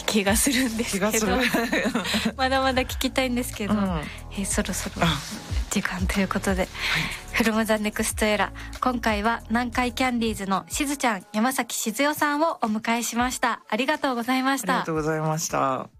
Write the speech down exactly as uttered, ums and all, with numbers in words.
気がするんですけどまだまだ聞きたいんですけど、うん、えー、そろそろ時間ということで、はい、フロムザネクストエラー、今回は南海キャンディーズのしずちゃん、山崎静代さんをお迎えしました。ありがとうございました。 ありがとうございました。